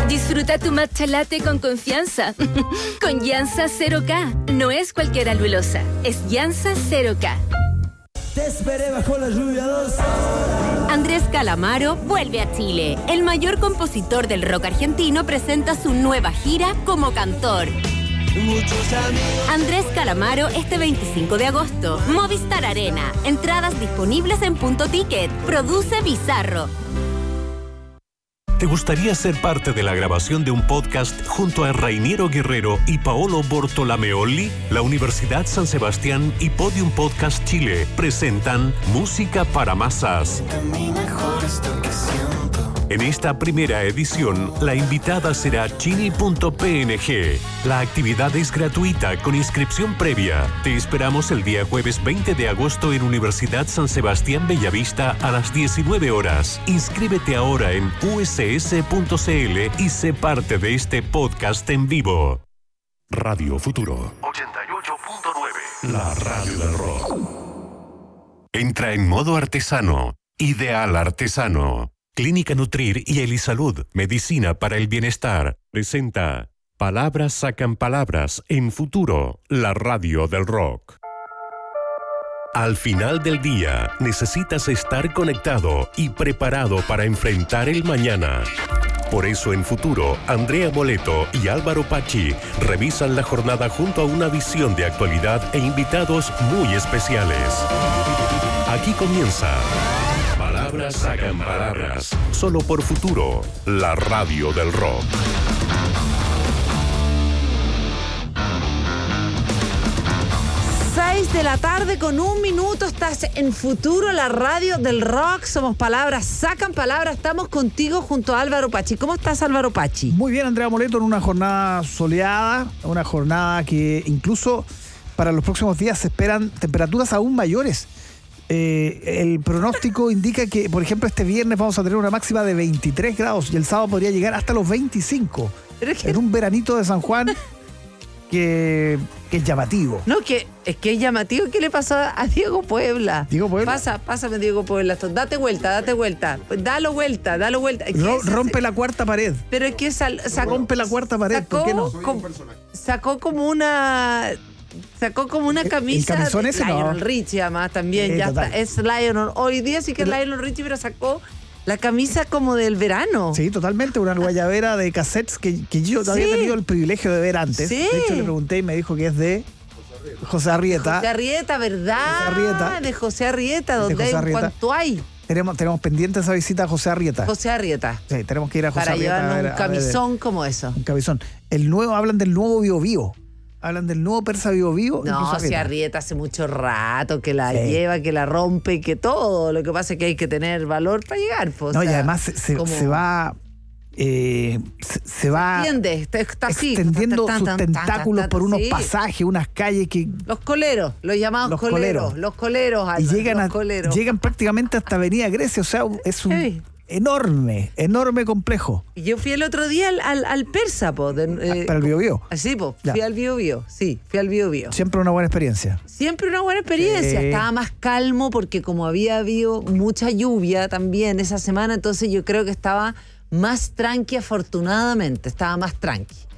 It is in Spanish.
Disfruta tu matcha latte con confianza. Con Llanza 0K. No es cualquier alulosa, es Llanza 0K. Te esperé bajo la lluvia 2 horas. Andrés Calamaro vuelve a Chile. El mayor compositor del rock argentino presenta su nueva gira como cantor. Andrés Calamaro este 25 de agosto. Movistar Arena. Entradas disponibles en Punto Ticket. Produce Bizarro. ¿Te gustaría ser parte de la grabación de un podcast junto a Rainiero Guerrero y Paolo Bortolameoli? La Universidad San Sebastián y Podium Podcast Chile presentan Música para Masas. En esta primera edición, la invitada será Chini.png. La actividad es gratuita con inscripción previa. Te esperamos el día jueves 20 de agosto en Universidad San Sebastián Bellavista a las 19 horas. Inscríbete ahora en uss.cl y sé parte de este podcast en vivo. Radio Futuro 88.9, la radio del rock. Entra en modo artesano. Ideal Artesano. Clínica Nutrir y Elisalud, medicina para el bienestar, presenta Palabras sacan palabras en Futuro, la radio del rock. Al final del día, necesitas estar conectado y preparado para enfrentar el mañana. Por eso en Futuro, Andrea Moleto y Álvaro Pachi revisan la jornada junto a una visión de actualidad e invitados muy especiales. Aquí comienza Palabras sacan palabras, solo por Futuro, la radio del rock. De la tarde con 1 minuto, estás en Futuro, la radio del rock. Somos Palabras sacan palabras. Estamos contigo junto a Álvaro Pachi. ¿Cómo estás, Álvaro Pachi? Muy bien, Andrea Moleto, en una jornada soleada, una jornada que incluso para los próximos días se esperan temperaturas aún mayores. El pronóstico indica que, por ejemplo, este viernes vamos a tener una máxima de 23 grados y el sábado podría llegar hasta los 25. Pero es que en un veranito de San Juan que es llamativo. No, que es llamativo. ¿Qué le pasó a Diego Puebla? ¿Diego Puebla? Pásame Diego Puebla. Date vuelta. Dalo vuelta. Rompe la cuarta pared. Pero es que rompe la cuarta pared, ¿por qué no? Sacó como una camisa. ¿El camisón ese? Lionel Richie, además, también. Ya está. Es Lionel. Hoy día sí que es Lionel Richie, pero sacó la camisa como del verano. Sí, totalmente. Una guayabera de cassettes que yo había tenido el privilegio de ver antes. Sí. De hecho, le pregunté y me dijo que es de José Arrieta. José Arrieta, ¿verdad? De José Arrieta, donde hay cuánto hay. Tenemos pendiente esa visita a José Arrieta. José Arrieta. Sí, tenemos que ir a José para Arrieta. Para llevarnos un camisón como eso. Un camisón. Hablan del nuevo Bio Bio. Hablan del nuevo Persa Bio Bio. No, si Arrieta hace mucho rato que la lleva, que la rompe, que todo. Lo que pasa es que hay que tener valor para llegar. Pues, no, y además se va está así, extendiendo sus tentáculos por unos pasajes, unas calles que... Los coleros, los llamados coleros. Los coleros, Álvaro, y llegan prácticamente hasta Avenida Grecia. O sea, es un... enorme complejo. Yo fui el otro día al Persa, para el Bio Bio. Sí, fui al Bio Bio. Siempre una buena experiencia. Estaba más calmo porque como había habido mucha lluvia también esa semana, entonces yo creo que estaba más tranqui, afortunadamente, estaba más tranqui.